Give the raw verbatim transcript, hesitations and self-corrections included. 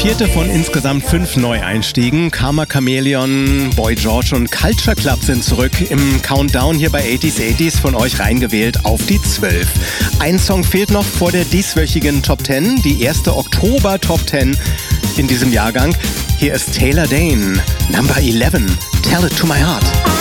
vierte von insgesamt fünf Neueinstiegen. Karma Chameleon, Boy George und Culture Club sind zurück im Countdown hier bei achtziger achtziger von euch reingewählt auf die zwölf. Ein Song fehlt noch vor der dieswöchigen Top zehn, die erste Oktober Top zehn in diesem Jahrgang. Hier ist Taylor Dayne, Number eleven, Tell It to My Heart.